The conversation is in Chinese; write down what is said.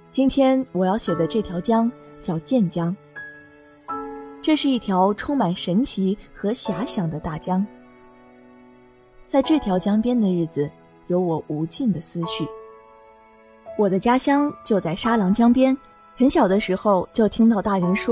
今天我要写的这条江叫建江，这是一条充满神奇和遐想的大江。在这条江边的日子，有我无尽的思绪。我的家乡就在沙郎江边，很小的时候就听到大人说